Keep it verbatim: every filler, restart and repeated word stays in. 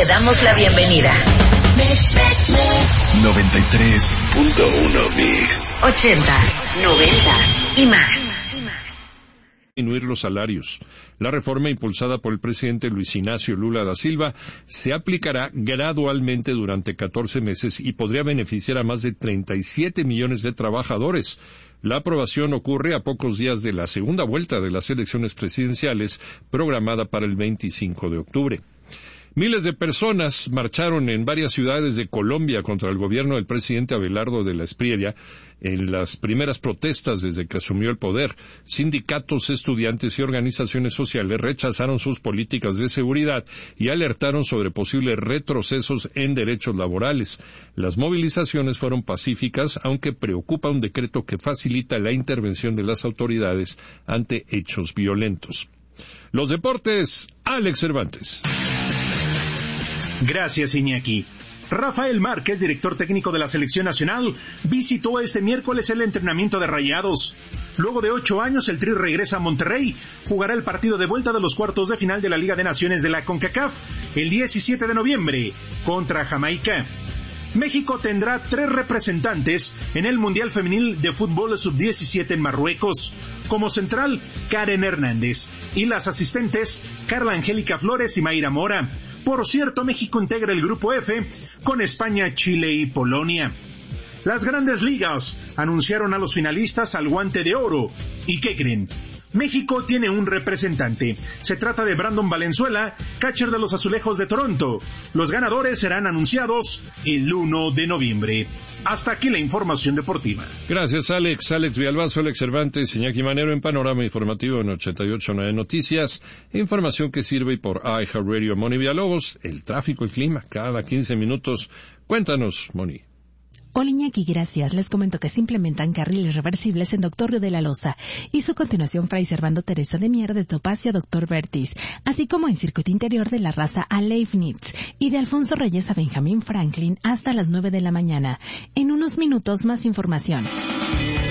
Te damos la bienvenida. noventa y tres punto uno Mix. Ochentas, noventas y más. Disminuir los salarios. La reforma impulsada por el presidente Luis Ignacio Lula da Silva se aplicará gradualmente durante catorce meses y podría beneficiar a más de treinta y siete millones de trabajadores. La aprobación ocurre a pocos días de la segunda vuelta de las elecciones presidenciales programada para el veinticinco de octubre. Miles de personas marcharon en varias ciudades de Colombia contra el gobierno del presidente Abelardo de la Espriella en las primeras protestas desde que asumió el poder. Sindicatos, estudiantes y organizaciones sociales rechazaron sus políticas de seguridad y alertaron sobre posibles retrocesos en derechos laborales. Las movilizaciones fueron pacíficas, aunque preocupa un decreto que facilita la intervención de las autoridades ante hechos violentos. Los deportes, Alex Cervantes. Gracias, Iñaki. Rafael Márquez, director técnico de la Selección Nacional, visitó este miércoles el entrenamiento de Rayados. Luego de ocho años, el Tri regresa a Monterrey, jugará el partido de vuelta de los cuartos de final de la Liga de Naciones de la CONCACAF el diecisiete de noviembre contra Jamaica. México tendrá tres representantes en el Mundial Femenil de Fútbol sub diecisiete en Marruecos. Como central, Karen Hernández. Y las asistentes, Carla Angélica Flores y Mayra Mora. Por cierto, México integra el Grupo F con España, Chile y Polonia. Las Grandes Ligas anunciaron a los finalistas al Guante de Oro. ¿Y qué creen? México tiene un representante. Se trata de Brandon Valenzuela, catcher de los Azulejos de Toronto. Los ganadores serán anunciados el uno de noviembre. Hasta aquí la información deportiva. Gracias, Alex. Alex Villalbazo, Alex Cervantes, Iñaki Manero en Panorama Informativo en ochenta y ocho punto nueve Noticias. Información que sirve por iHeartRadio. Moni Villalobos, el tráfico y clima cada quince minutos. Cuéntanos, Moni. Hola, Iñaki, gracias. Les comento que se implementan carriles reversibles en Doctor Río de la Loza y su continuación Fray Servando Teresa de Mier de Topacio a Doctor Vertis, así como en circuito interior de la Raza a Leibniz y de Alfonso Reyes a Benjamín Franklin hasta las nueve de la mañana. En unos minutos más información.